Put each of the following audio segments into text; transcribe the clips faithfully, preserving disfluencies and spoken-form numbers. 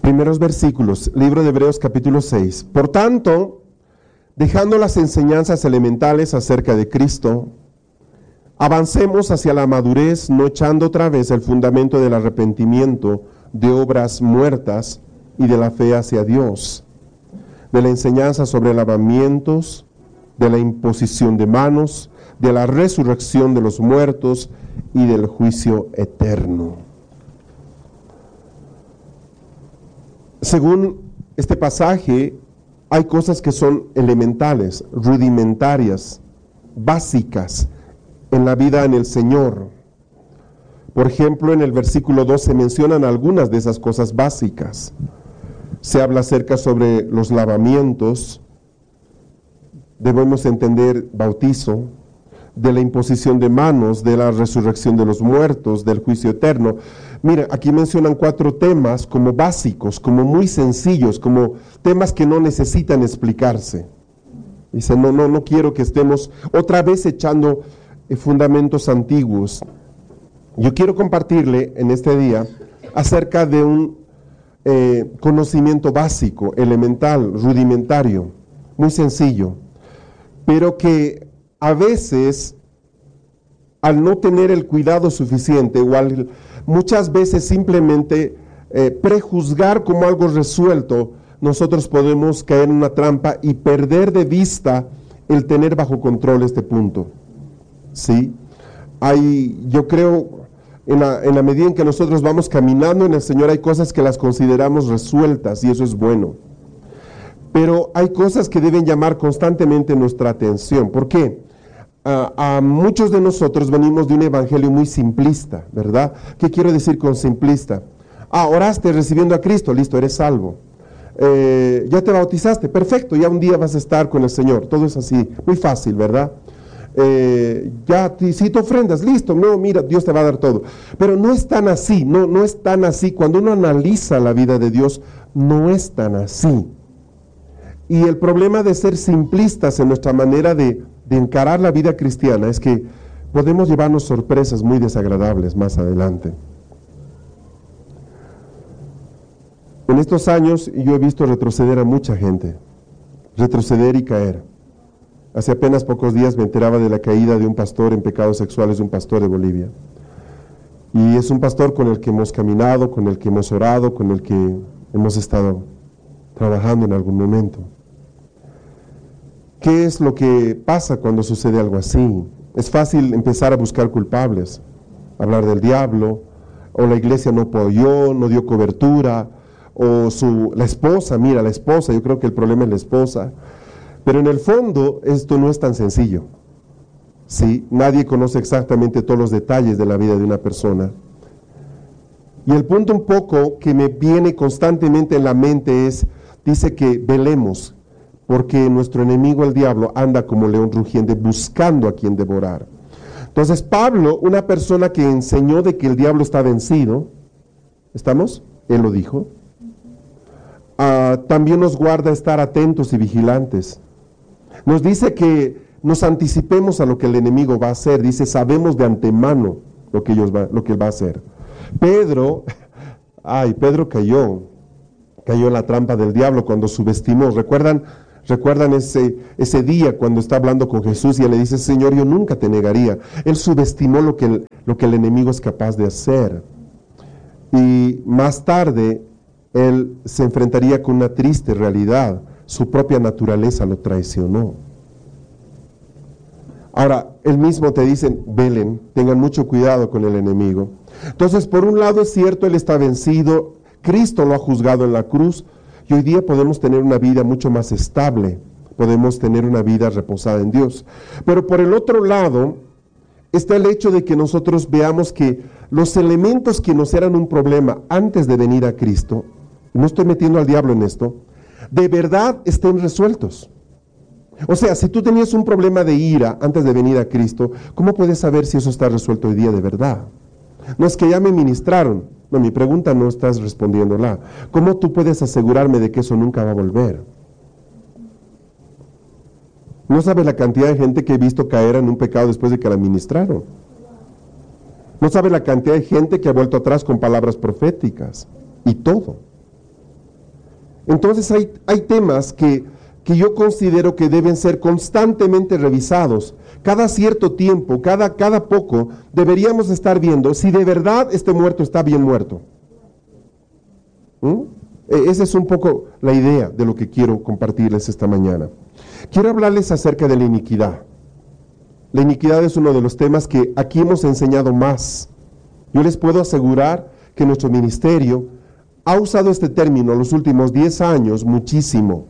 Primeros versículos, libro de Hebreos capítulo seis. Por tanto, dejando las enseñanzas elementales acerca de Cristo, avancemos hacia la madurez, no echando otra vez el fundamento del arrepentimiento de obras muertas y de la fe hacia Dios, de la enseñanza sobre lavamientos, de la imposición de manos, de la resurrección de los muertos y del juicio eterno. Según este pasaje, hay cosas que son elementales, rudimentarias, básicas en la vida en el Señor. Por ejemplo, en el versículo dos se mencionan algunas de esas cosas básicas. Se habla acerca sobre los lavamientos, debemos entender bautizo, de la imposición de manos, de la resurrección de los muertos, del juicio eterno. Mira, aquí mencionan cuatro temas como básicos, como muy sencillos, como temas que no necesitan explicarse. Dice, no, no, no quiero que estemos otra vez echando eh, fundamentos antiguos. Yo quiero compartirle en este día acerca de un eh, conocimiento básico, elemental, rudimentario, muy sencillo, pero que a veces, al no tener el cuidado suficiente o al, muchas veces simplemente eh, prejuzgar como algo resuelto, nosotros podemos caer en una trampa y perder de vista el tener bajo control este punto. ¿Sí? Hay, yo creo, en la, en la medida en que nosotros vamos caminando en el Señor, hay cosas que las consideramos resueltas y eso es bueno. Pero hay cosas que deben llamar constantemente nuestra atención. ¿Por qué? A, a muchos de nosotros venimos de un evangelio muy simplista, ¿verdad? ¿Qué quiero decir con simplista? Ah, oraste recibiendo a Cristo, listo, eres salvo. Eh, ya te bautizaste, perfecto, ya un día vas a estar con el Señor. Todo es así, muy fácil, ¿verdad? Eh, ya te, si te ofrendas, listo, no, mira, Dios te va a dar todo. Pero no es tan así, no, no es tan así. Cuando uno analiza la vida de Dios, no es tan así. Y el problema de ser simplistas en nuestra manera de, de encarar la vida cristiana es que podemos llevarnos sorpresas muy desagradables más adelante. En estos años yo he visto retroceder a mucha gente, retroceder y caer. Hace apenas pocos días me enteraba de la caída de un pastor en pecados sexuales, de un pastor de Bolivia. Y es un pastor con el que hemos caminado, con el que hemos orado, con el que hemos estado trabajando en algún momento. ¿Qué es lo que pasa cuando sucede algo así? Es fácil empezar a buscar culpables, hablar del diablo, o la iglesia no apoyó, no dio cobertura, o su, la esposa, mira, la esposa, yo creo que el problema es la esposa. Pero en el fondo esto no es tan sencillo. ¿Sí? Nadie conoce exactamente todos los detalles de la vida de una persona. Y el punto un poco que me viene constantemente en la mente es, dice que velemos, porque nuestro enemigo el diablo anda como león rugiente buscando a quien devorar. Entonces Pablo, una persona que enseñó de que el diablo está vencido, ¿estamos? Él lo dijo. Uh, también nos guarda estar atentos y vigilantes. Nos dice que nos anticipemos a lo que el enemigo va a hacer. Dice, sabemos de antemano lo que, ellos va, lo que él va a hacer. Pedro, ay, Pedro cayó, cayó en la trampa del diablo cuando subestimó. ¿Recuerdan? ¿Recuerdan ese, ese día cuando está hablando con Jesús y él le dice, Señor, yo nunca te negaría? Él subestimó lo que el, lo que el enemigo es capaz de hacer. Y más tarde, él se enfrentaría con una triste realidad. Su propia naturaleza lo traicionó. Ahora, él mismo te dice, velen, tengan mucho cuidado con el enemigo. Entonces, por un lado es cierto, él está vencido, Cristo lo ha juzgado en la cruz, y hoy día podemos tener una vida mucho más estable, podemos tener una vida reposada en Dios. Pero por el otro lado, está el hecho de que nosotros veamos que los elementos que nos eran un problema antes de venir a Cristo, no estoy metiendo al diablo en esto, de verdad estén resueltos. O sea, si tú tenías un problema de ira antes de venir a Cristo, ¿cómo puedes saber si eso está resuelto hoy día de verdad? No es que ya me ministraron. No, mi pregunta no estás respondiéndola. ¿Cómo tú puedes asegurarme de que eso nunca va a volver? No sabes la cantidad de gente que he visto caer en un pecado después de que la ministraron. No sabes la cantidad de gente que ha vuelto atrás con palabras proféticas. Y todo. Entonces hay, hay temas que, que yo considero que deben ser constantemente revisados. Cada cierto tiempo, cada, cada poco, deberíamos estar viendo si de verdad este muerto está bien muerto. ¿Mm? Esa es un poco la idea de lo que quiero compartirles esta mañana. Quiero hablarles acerca de la iniquidad. La iniquidad es uno de los temas que aquí hemos enseñado más. Yo les puedo asegurar que nuestro ministerio ha usado este término los últimos diez años muchísimo.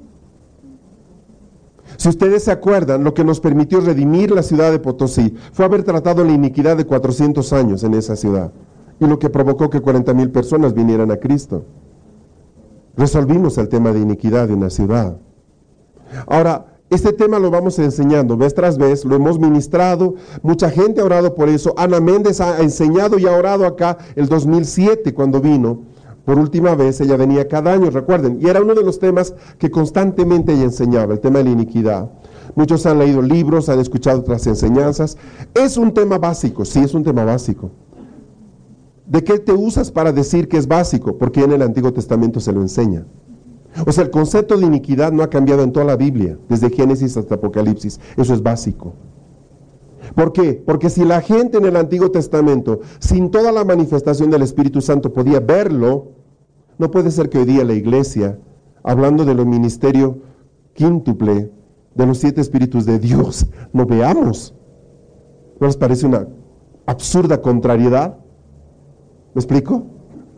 Si ustedes se acuerdan, lo que nos permitió redimir la ciudad de Potosí fue haber tratado la iniquidad de cuatrocientos años en esa ciudad, y lo que provocó que cuarenta mil personas vinieran a Cristo. Resolvimos el tema de iniquidad de una ciudad. Ahora, este tema lo vamos enseñando vez tras vez, lo hemos ministrado, mucha gente ha orado por eso. Ana Méndez ha enseñado y ha orado acá el dos mil siete cuando vino. Por última vez, ella venía cada año, recuerden, y era uno de los temas que constantemente ella enseñaba, el tema de la iniquidad. Muchos han leído libros, han escuchado otras enseñanzas. Es un tema básico, sí, es un tema básico. ¿De qué te usas para decir que es básico? Porque en el Antiguo Testamento se lo enseña. O sea, el concepto de iniquidad no ha cambiado en toda la Biblia, desde Génesis hasta Apocalipsis. Eso es básico. ¿Por qué? Porque si la gente en el Antiguo Testamento, sin toda la manifestación del Espíritu Santo, podía verlo, no puede ser que hoy día la iglesia, hablando de los ministerios quíntuple, de los siete espíritus de Dios, no veamos. ¿No les parece una absurda contrariedad? ¿Me explico?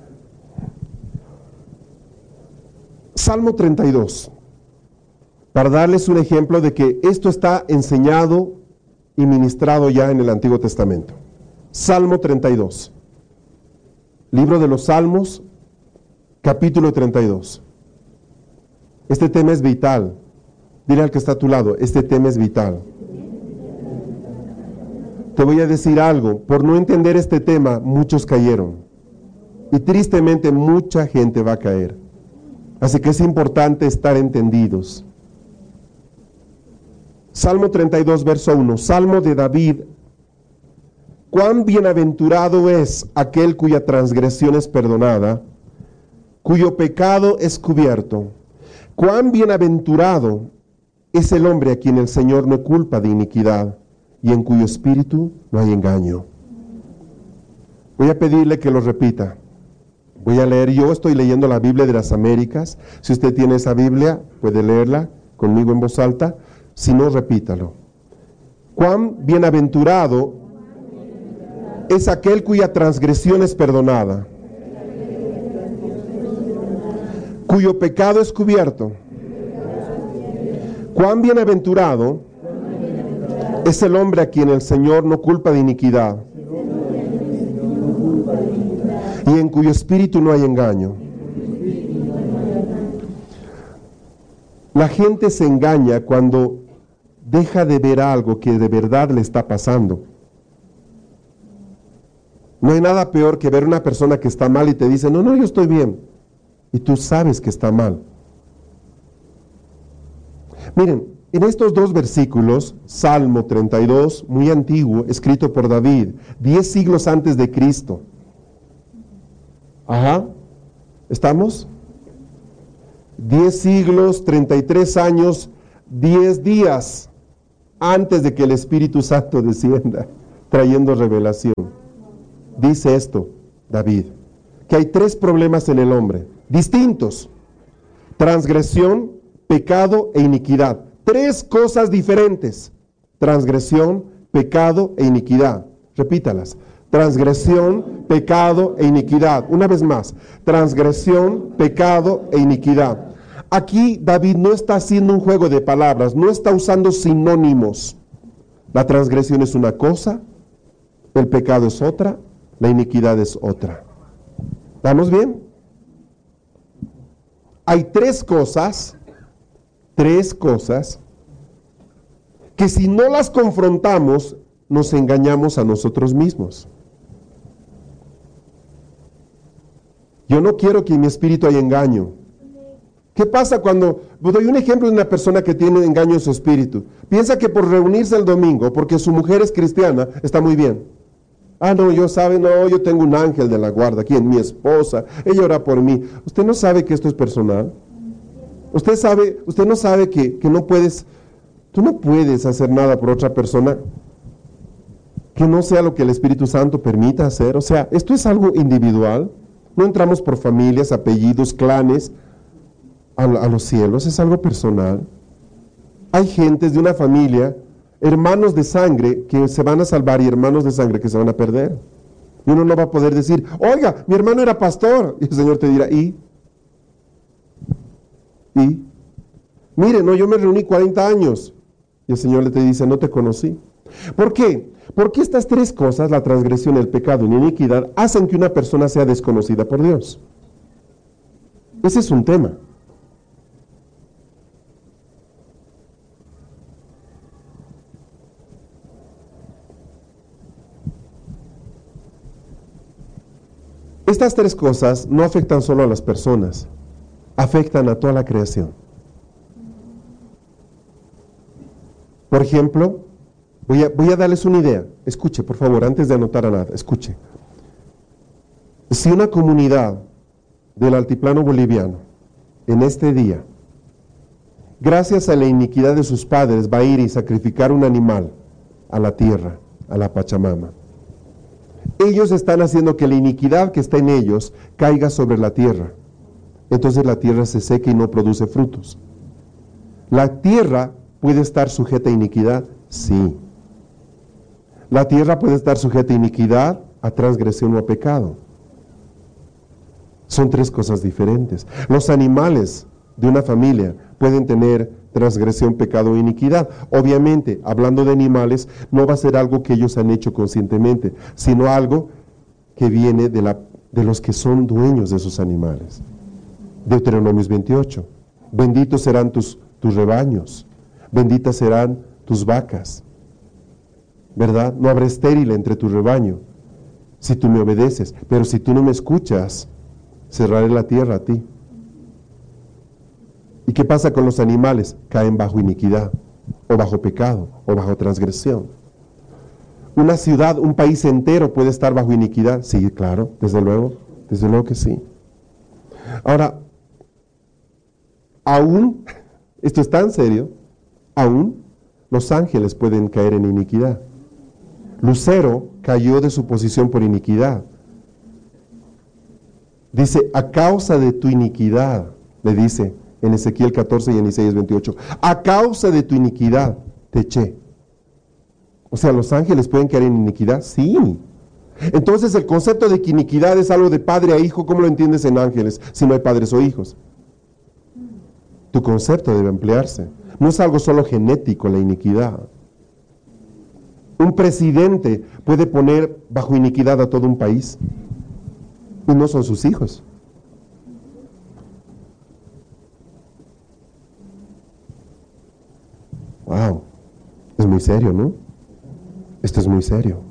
Salmo treinta y dos, para darles un ejemplo de que esto está enseñado y ministrado ya en el Antiguo Testamento. Salmo treinta y dos, libro de los Salmos, capítulo treinta y dos. Este tema es vital. Dile al que está a tu lado, este tema es vital. Te voy a decir algo, por no entender este tema, muchos cayeron. Y tristemente mucha gente va a caer. Así que es importante estar entendidos. Salmo treinta y dos, verso uno. Salmo de David. Cuán bienaventurado es aquel cuya transgresión es perdonada, cuyo pecado es cubierto. Cuán bienaventurado es el hombre a quien el Señor no culpa de iniquidad y en cuyo espíritu no hay engaño. Voy a pedirle que lo repita. Voy a leer, yo estoy leyendo la Biblia de las Américas. Si usted tiene esa Biblia, puede leerla conmigo en voz alta. Si no, repítalo. Cuán bienaventurado es aquel cuya transgresión es perdonada, cuyo pecado es cubierto. Cuán bienaventurado es el hombre a quien el Señor no culpa de iniquidad y en cuyo espíritu no hay engaño. La gente se engaña cuando deja de ver algo que de verdad le está pasando. No hay nada peor que ver una persona que está mal y te dice, no, no, yo estoy bien. Y tú sabes que está mal. Miren, en estos dos versículos, Salmo treinta y dos, muy antiguo, escrito por David, diez siglos antes de Cristo. Ajá, ¿estamos? Diez siglos, treinta y tres años, diez días antes de que el Espíritu Santo descienda, trayendo revelación. Dice esto, David, que hay tres problemas en el hombre, distintos: transgresión, pecado e iniquidad. Tres cosas diferentes: transgresión, pecado e iniquidad. Repítalas: transgresión, pecado e iniquidad. Una vez más: transgresión, pecado e iniquidad. Aquí David no está haciendo un juego de palabras, no está usando sinónimos. La transgresión es una cosa, el pecado es otra, la iniquidad es otra. ¿Estamos bien? Hay tres cosas, tres cosas, que si no las confrontamos, nos engañamos a nosotros mismos. Yo no quiero que en mi espíritu haya engaño. ¿Qué pasa cuando, doy un ejemplo de una persona que tiene engaño en su espíritu? Piensa que por reunirse el domingo, porque su mujer es cristiana, está muy bien. Ah, no, yo sabe, no, yo tengo un ángel de la guarda, ¿quién? Mi esposa, ella ora por mí. ¿Usted no sabe que esto es personal? Usted sabe, usted no sabe que, que no puedes, tú no puedes hacer nada por otra persona que no sea lo que el Espíritu Santo permita hacer. O sea, esto es algo individual. No entramos por familias, apellidos, clanes a, a los cielos, es algo personal. Hay gentes de una familia, hermanos de sangre que se van a salvar y hermanos de sangre que se van a perder. Y uno no va a poder decir, oiga, mi hermano era pastor. Y el Señor te dirá, ¿y? ¿Y? Mire, no, yo me reuní cuarenta años. Y el Señor le te dice, no te conocí. ¿Por qué? Porque estas tres cosas, la transgresión, el pecado y la iniquidad, hacen que una persona sea desconocida por Dios. Ese es un tema. Estas tres cosas no afectan solo a las personas, afectan a toda la creación. Por ejemplo, voy a, voy a darles una idea. Escuche, por favor, antes de anotar a nada, escuche. Si una comunidad del altiplano boliviano, en este día, gracias a la iniquidad de sus padres, va a ir y sacrificar un animal a la tierra, a la Pachamama, ellos están haciendo que la iniquidad que está en ellos caiga sobre la tierra. Entonces la tierra se seca y no produce frutos. ¿La tierra puede estar sujeta a iniquidad? Sí. La tierra puede estar sujeta a iniquidad, a transgresión o a pecado. Son tres cosas diferentes. Los animales de una familia pueden tener transgresión, pecado o iniquidad. Obviamente, hablando de animales, no va a ser algo que ellos han hecho conscientemente, sino algo que viene de, la, de los que son dueños de esos animales. Deuteronomios veintiocho. Benditos serán tus, tus rebaños, benditas serán tus vacas, ¿verdad? No habrá estéril entre tu rebaño, si tú me obedeces, pero si tú no me escuchas, cerraré la tierra a ti. ¿Y qué pasa con los animales? Caen bajo iniquidad, o bajo pecado, o bajo transgresión. Una ciudad, un país entero puede estar bajo iniquidad. Sí, claro, desde luego, desde luego que sí. Ahora, aún, esto es tan serio, aún los ángeles pueden caer en iniquidad. Lucero cayó de su posición por iniquidad. Dice, a causa de tu iniquidad, le dice en Ezequiel catorce y en Isaías veintiocho, a causa de tu iniquidad te eché. O sea, ¿los ángeles pueden caer en iniquidad? Sí. Entonces el concepto de que iniquidad es algo de padre a hijo, ¿cómo lo entiendes en ángeles si no hay padres o hijos? Tu concepto debe ampliarse. No es algo solo genético la iniquidad. Un presidente puede poner bajo iniquidad a todo un país y no son sus hijos. Wow, es muy serio, ¿no? Esto es muy serio.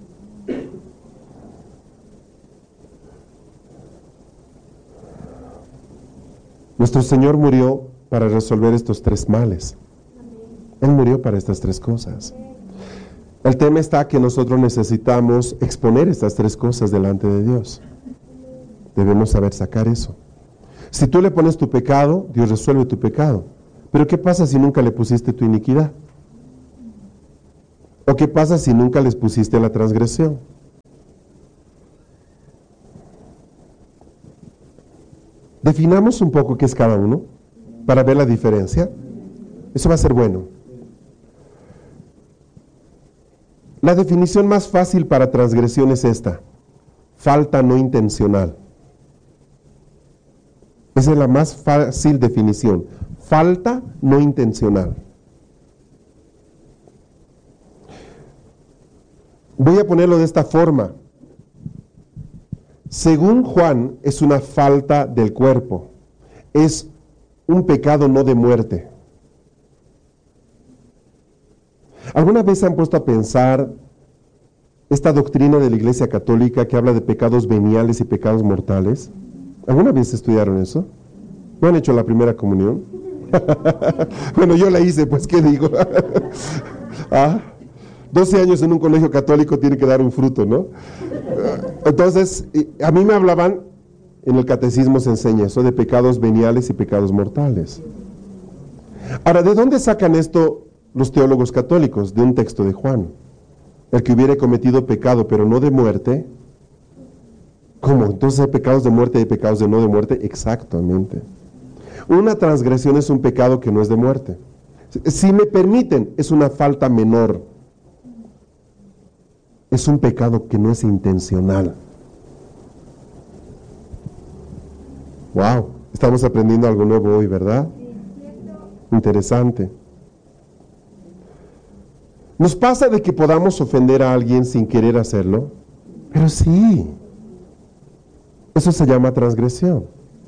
Nuestro Señor murió para resolver estos tres males. Él murió para estas tres cosas. El tema está que nosotros necesitamos exponer estas tres cosas delante de Dios. Debemos saber sacar eso. Si tú le pones tu pecado, Dios resuelve tu pecado. Pero ¿qué pasa si nunca le pusiste tu iniquidad? ¿O qué pasa si nunca les pusiste la transgresión? Definamos un poco qué es cada uno para ver la diferencia. Eso va a ser bueno. La definición más fácil para transgresión es esta: falta no intencional. Esa es la más fácil definición. Falta no intencional. Voy a ponerlo de esta forma. Según Juan, es una falta del cuerpo. Es un pecado no de muerte. ¿Alguna vez se han puesto a pensar esta doctrina de la Iglesia Católica que habla de pecados veniales y pecados mortales? ¿Alguna vez estudiaron eso? ¿No han hecho la primera comunión? Bueno, yo la hice, pues, ¿qué digo? ¿Ah? doce años en un colegio católico tiene que dar un fruto, ¿no? Entonces, a mí me hablaban, en el catecismo se enseña eso, de pecados veniales y pecados mortales. Ahora, ¿de dónde sacan esto los teólogos católicos? De un texto de Juan. El que hubiere cometido pecado, pero no de muerte. ¿Cómo? Entonces hay pecados de muerte y hay pecados de no de muerte. Exactamente. Una transgresión es un pecado que no es de muerte. Si me permiten, es una falta menor. Es un pecado que no es intencional. Wow, estamos aprendiendo algo nuevo hoy, ¿verdad? Interesante. ¿Nos pasa de que podamos ofender a alguien sin querer hacerlo? Pero sí. Eso se llama transgresión.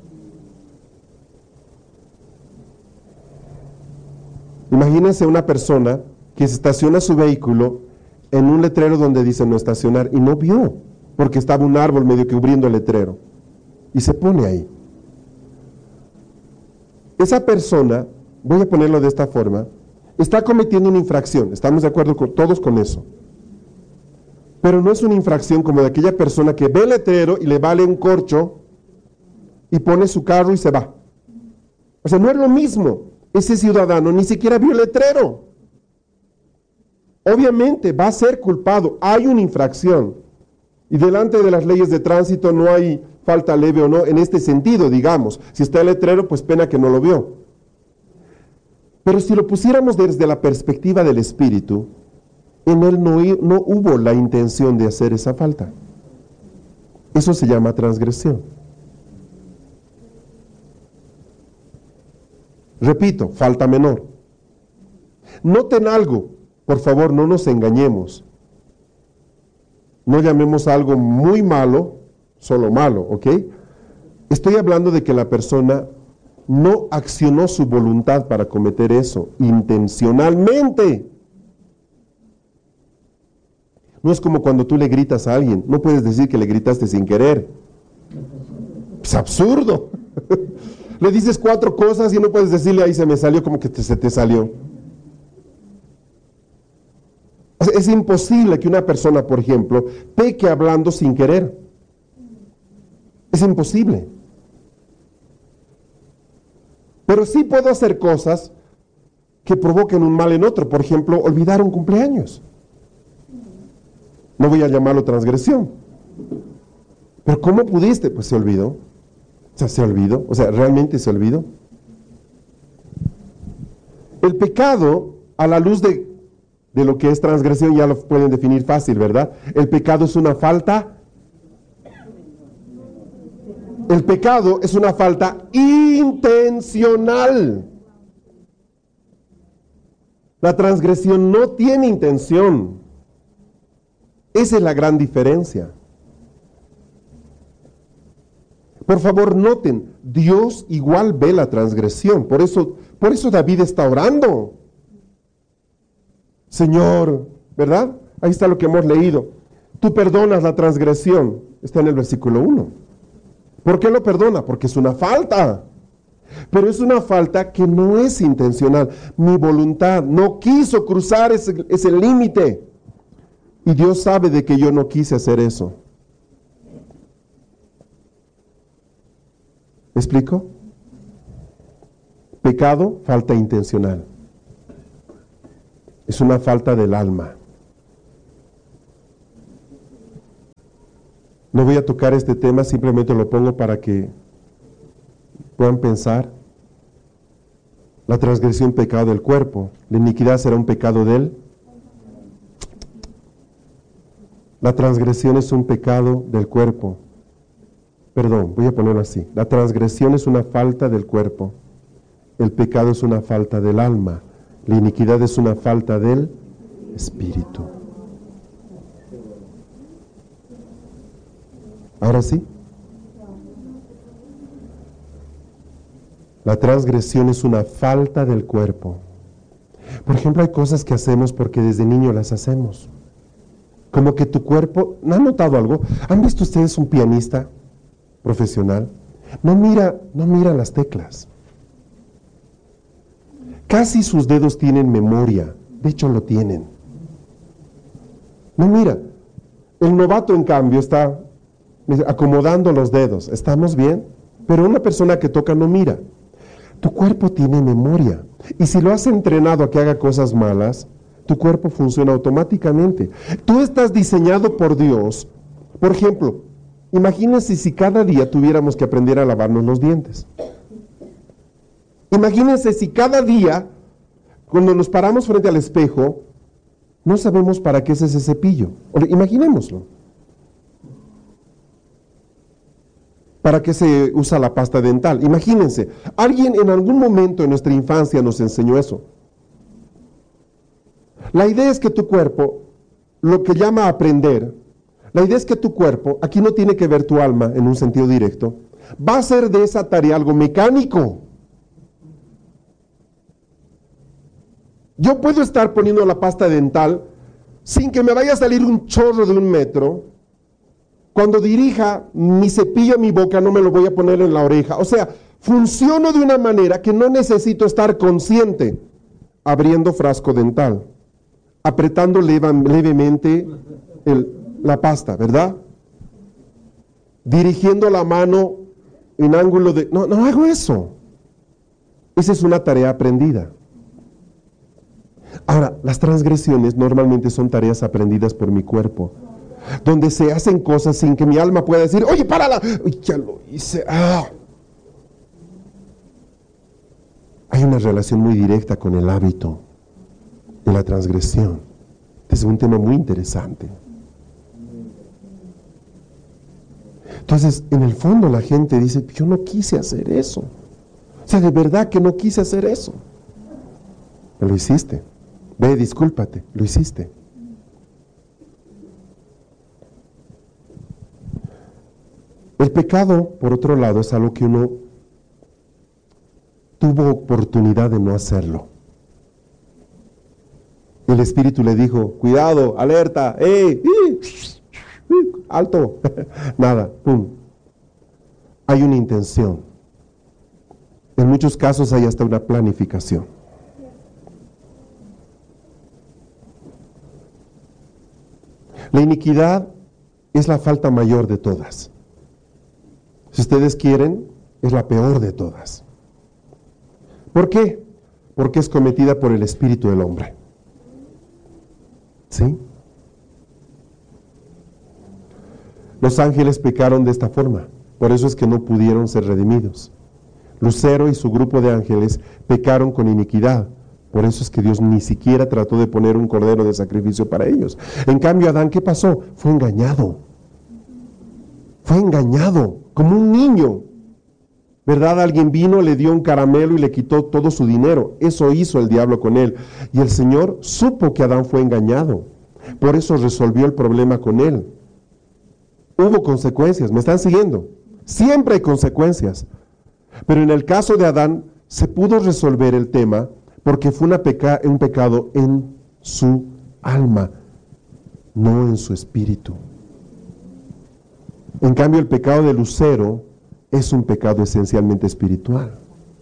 Imagínense una persona que se estaciona su vehículo en un letrero donde dice no estacionar y no vio, porque estaba un árbol medio que cubriendo el letrero, y se pone ahí. Esa persona, voy a ponerlo de esta forma, está cometiendo una infracción, estamos de acuerdo con, todos con eso. Pero no es una infracción como de aquella persona que ve el letrero y le vale un corcho y pone su carro y se va. O sea, no es lo mismo. Ese ciudadano ni siquiera vio el letrero. Obviamente va a ser culpado. Hay una infracción. Y delante de las leyes de tránsito no hay falta leve o no, en este sentido, digamos. Si está el letrero, pues pena que no lo vio. Pero si lo pusiéramos desde la perspectiva del Espíritu, en él no, no hubo la intención de hacer esa falta. Eso se llama transgresión. Repito, falta menor. Noten algo, por favor, no nos engañemos. No llamemos algo muy malo, solo malo, ¿ok? Estoy hablando de que la persona no accionó su voluntad para cometer eso intencionalmente. No es como cuando tú le gritas a alguien, no puedes decir que le gritaste sin querer. Es absurdo. Le dices cuatro cosas y no puedes decirle ahí se me salió, como que te, se te salió. O sea, es imposible que una persona, por ejemplo, peque hablando sin querer. Es imposible. Pero sí puedo hacer cosas que provoquen un mal en otro. Por ejemplo, olvidar un cumpleaños. No voy a llamarlo transgresión. Pero ¿cómo pudiste? Pues se olvidó. O sea, se olvidó. O sea, realmente se olvidó. El pecado, a la luz de, de lo que es transgresión, ya lo pueden definir fácil, ¿verdad? El pecado es una falta. El pecado es una falta intencional. La transgresión no tiene intención. Esa es la gran diferencia. Por favor, noten, Dios igual ve la transgresión. Por eso, por eso David está orando. Señor, ¿verdad? Ahí está lo que hemos leído. Tú perdonas la transgresión. Está en el versículo uno. ¿Por qué lo perdona? Porque es una falta. Pero es una falta que no es intencional. Mi voluntad no quiso cruzar ese, ese límite. Y Dios sabe de que yo no quise hacer eso. ¿Me explico? Pecado, falta intencional. Es una falta del alma. No voy a tocar este tema, simplemente lo pongo para que puedan pensar. La transgresión, pecado del cuerpo. La iniquidad será un pecado de él. La transgresión es un pecado del cuerpo. Perdón, voy a ponerlo así. La transgresión es una falta del cuerpo. El pecado es una falta del alma. La iniquidad es una falta del espíritu. Ahora sí. La transgresión es una falta del cuerpo. Por ejemplo, hay cosas que hacemos porque desde niño las hacemos. Como que tu cuerpo, ¿han notado algo? ¿Han visto ustedes un pianista profesional? No mira, no mira las teclas. Casi sus dedos tienen memoria. De hecho, lo tienen. No mira. El novato, en cambio, está acomodando los dedos. ¿Estamos bien? Pero una persona que toca no mira. Tu cuerpo tiene memoria. Y si lo has entrenado a que haga cosas malas, tu cuerpo funciona automáticamente. Tú estás diseñado por Dios. Por ejemplo, imagínense si cada día tuviéramos que aprender a lavarnos los dientes. Imagínense si cada día, cuando nos paramos frente al espejo, no sabemos para qué es ese cepillo. Imaginémoslo. ¿Para qué se usa la pasta dental? Imagínense, alguien en algún momento en nuestra infancia nos enseñó eso. La idea es que tu cuerpo, lo que llama aprender, la idea es que tu cuerpo, aquí no tiene que ver tu alma en un sentido directo, va a hacer de esa tarea algo mecánico. Yo puedo estar poniendo la pasta dental sin que me vaya a salir un chorro de un metro. Cuando dirija mi cepillo a mi boca, no me lo voy a poner en la oreja. O sea, funciono de una manera que no necesito estar consciente. Abriendo frasco dental, apretando leva, levemente el, la pasta, ¿verdad? Dirigiendo la mano en ángulo de... No, no hago eso. Esa es una tarea aprendida. Ahora, las transgresiones normalmente son tareas aprendidas por mi cuerpo, donde se hacen cosas sin que mi alma pueda decir, oye, párala, uy, ya lo hice, ah. Hay una relación muy directa con el hábito de la transgresión. Es un tema muy interesante. Entonces, en el fondo la gente dice, yo no quise hacer eso. O sea, de verdad que no quise hacer eso. Pero lo hiciste. Ve, discúlpate, lo hiciste. El pecado, por otro lado, es algo que uno tuvo oportunidad de no hacerlo. El Espíritu le dijo, cuidado, alerta, ¡eh! ¡Alto! Nada, ¡pum! Hay una intención. En muchos casos hay hasta una planificación. La iniquidad es la falta mayor de todas. Si ustedes quieren, es la peor de todas. ¿Por qué? Porque es cometida por el espíritu del hombre. ¿Sí? Los ángeles pecaron de esta forma, por eso es que no pudieron ser redimidos. Lucero y su grupo de ángeles pecaron con iniquidad, por eso es que Dios ni siquiera trató de poner un cordero de sacrificio para ellos. En cambio, Adán, ¿qué pasó? Fue engañado. Fue engañado, como un niño. ¿Verdad? Alguien vino, le dio un caramelo y le quitó todo su dinero. Eso hizo el diablo con él. Y el Señor supo que Adán fue engañado. Por eso resolvió el problema con él. Hubo consecuencias, ¿me están siguiendo? Siempre hay consecuencias. Pero en el caso de Adán, se pudo resolver el tema porque fue una peca- un pecado en su alma, no en su espíritu. En cambio, el pecado de Lucero es un pecado esencialmente espiritual.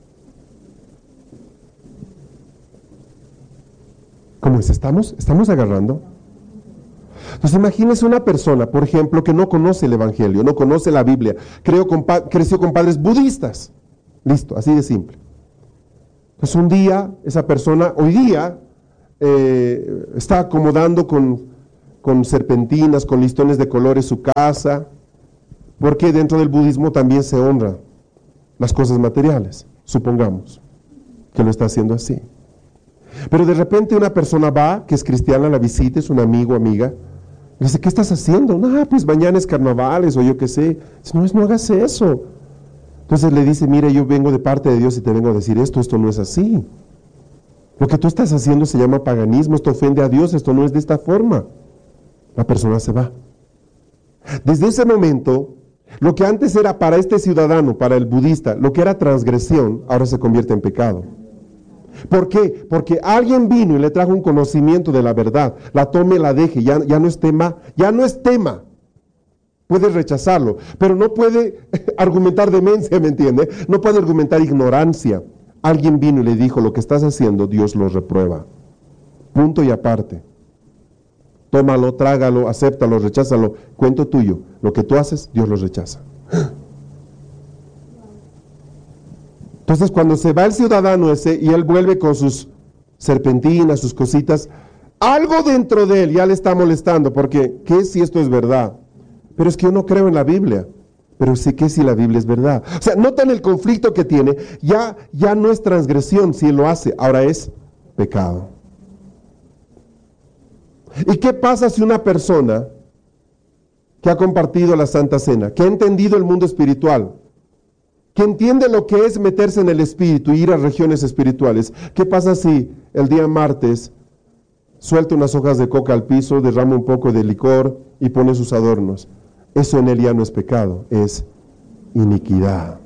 ¿Cómo es? ¿Estamos? ¿Estamos agarrando? Entonces imagínese una persona, por ejemplo, que no conoce el Evangelio, no conoce la Biblia, creó con pa- creció con padres budistas. Listo, así de simple. Entonces un día, esa persona, hoy día, eh, está acomodando con, con serpentinas, con listones de colores su casa, porque dentro del budismo también se honra las cosas materiales, supongamos que lo está haciendo así. Pero de repente una persona va, que es cristiana, la visita, es un amigo, amiga, y dice, ¿qué estás haciendo? No, pues mañana es carnavales o yo qué sé. Dice, no, no hagas eso. Entonces le dice, mire, yo vengo de parte de Dios y te vengo a decir esto, esto no es así. Lo que tú estás haciendo se llama paganismo, esto ofende a Dios, esto no es de esta forma. La persona se va. Desde ese momento, lo que antes era para este ciudadano, para el budista, lo que era transgresión, ahora se convierte en pecado. ¿Por qué? Porque alguien vino y le trajo un conocimiento de la verdad, la tome, la deje, ya, ya no es tema, ya no es tema. Puede rechazarlo, pero no puede argumentar demencia, ¿me entiende? No puede argumentar ignorancia. Alguien vino y le dijo, lo que estás haciendo, Dios lo reprueba. Punto y aparte. Tómalo, trágalo, acéptalo, recházalo. Cuento tuyo. Lo que tú haces, Dios lo rechaza. Entonces, cuando se va el ciudadano ese y él vuelve con sus serpentinas, sus cositas, algo dentro de él ya le está molestando, porque ¿qué si esto es verdad? Pero es que yo no creo en la Biblia. Pero sí que si la Biblia es verdad. O sea, notan el conflicto que tiene. Ya, ya no es transgresión si él lo hace, ahora es pecado. ¿Y qué pasa si una persona que ha compartido la Santa Cena, que ha entendido el mundo espiritual, que entiende lo que es meterse en el espíritu y ir a regiones espirituales, qué pasa si el día martes suelta unas hojas de coca al piso, derrama un poco de licor y pone sus adornos? Eso en él ya no es pecado, es iniquidad.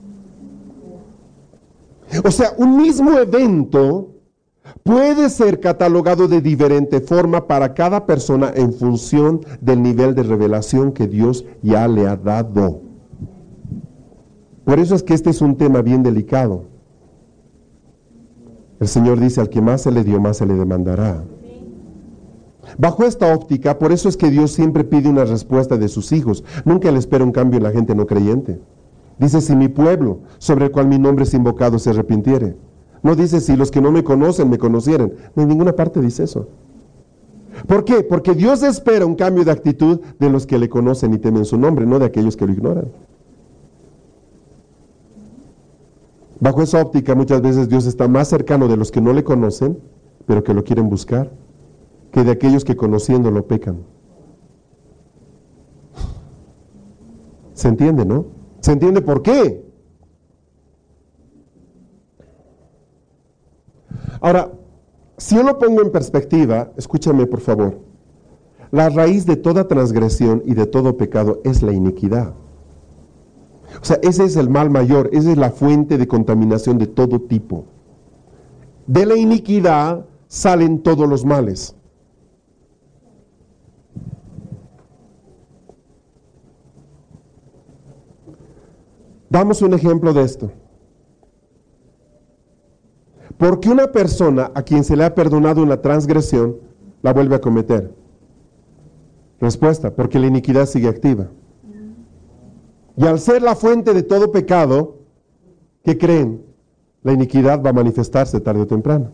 O sea, un mismo evento puede ser catalogado de diferente forma para cada persona en función del nivel de revelación que Dios ya le ha dado. Por eso es que este es un tema bien delicado. El Señor dice, al que más se le dio, más se le demandará. Bajo esta óptica, por eso es que Dios siempre pide una respuesta de sus hijos. Nunca le espera un cambio en la gente no creyente. Dice, si mi pueblo, sobre el cual mi nombre es invocado, se arrepintiere. No dice, si los que no me conocen me conocieren. No, en ninguna parte dice eso. ¿Por qué? Porque Dios espera un cambio de actitud de los que le conocen y temen su nombre, no de aquellos que lo ignoran. Bajo esa óptica, muchas veces Dios está más cercano de los que no le conocen, pero que lo quieren buscar, que de aquellos que conociéndolo pecan. ¿Se entiende, no? ¿Se entiende por qué? Ahora, si yo lo pongo en perspectiva, escúchame por favor, la raíz de toda transgresión y de todo pecado es la iniquidad. O sea, ese es el mal mayor, esa es la fuente de contaminación de todo tipo. De la iniquidad salen todos los males. Damos un ejemplo de esto. ¿Por qué una persona a quien se le ha perdonado una transgresión la vuelve a cometer? Respuesta, porque la iniquidad sigue activa. Y al ser la fuente de todo pecado, ¿qué creen? La iniquidad va a manifestarse tarde o temprano.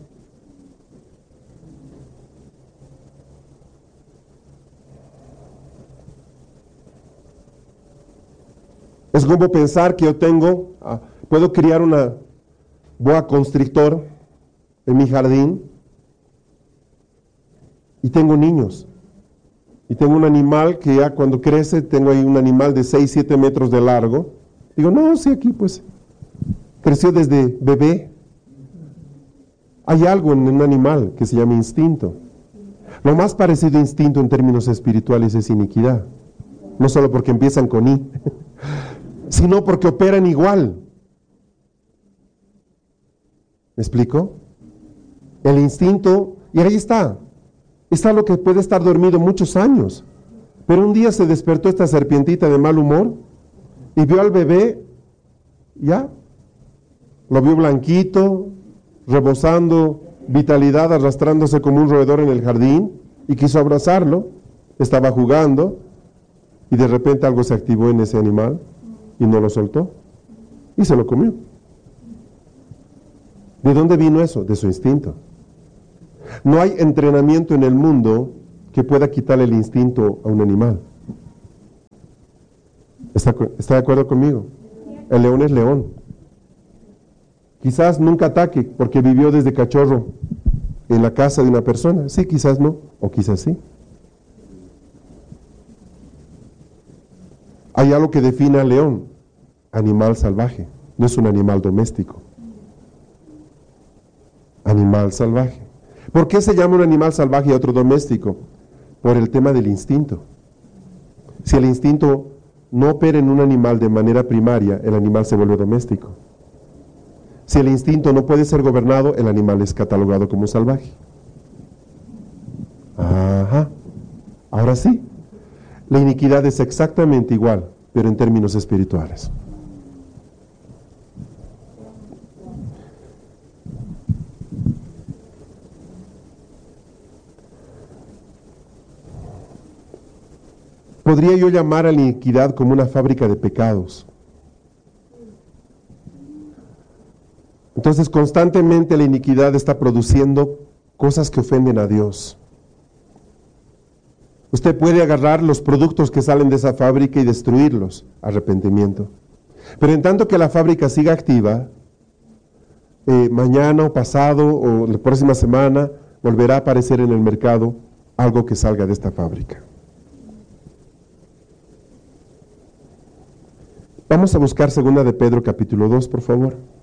Es como pensar que yo tengo, ah, puedo criar una boa constrictor en mi jardín y tengo niños. Y tengo un animal que ya cuando crece, tengo ahí un animal de seis, siete metros de largo. Digo, no, sí, aquí pues creció desde bebé. Hay algo en un animal que se llama instinto. Lo más parecido a instinto en términos espirituales es iniquidad. No solo porque empiezan con I, sino porque operan igual. ¿Me explico? El instinto, y ahí está. Está lo que puede estar dormido muchos años. Pero un día se despertó esta serpientita de mal humor y vio al bebé, ya, lo vio blanquito, rebosando vitalidad, arrastrándose como un roedor en el jardín y quiso abrazarlo. Estaba jugando y de repente algo se activó en ese animal y no lo soltó y se lo comió. ¿De dónde vino eso? De su instinto. No hay entrenamiento en el mundo que pueda quitarle el instinto a un animal. ¿Está, está de acuerdo conmigo? El león es león. Quizás nunca ataque porque vivió desde cachorro en la casa de una persona. Sí, quizás no, o quizás sí. Hay algo que define al león: animal salvaje, no es un animal doméstico. Animal salvaje. ¿Por qué se llama un animal salvaje y otro doméstico? Por el tema del instinto. Si el instinto no opera en un animal de manera primaria, el animal se vuelve doméstico. Si el instinto no puede ser gobernado, el animal es catalogado como salvaje. Ajá. Ahora sí, la iniquidad es exactamente igual, pero en términos espirituales. Podría yo llamar a la iniquidad como una fábrica de pecados. Entonces, constantemente la iniquidad está produciendo cosas que ofenden a Dios. Usted puede agarrar los productos que salen de esa fábrica y destruirlos, arrepentimiento. Pero en tanto que la fábrica siga activa, eh, mañana o pasado o la próxima semana volverá a aparecer en el mercado algo que salga de esta fábrica. Vamos a buscar segunda de Pedro capítulo dos, por favor.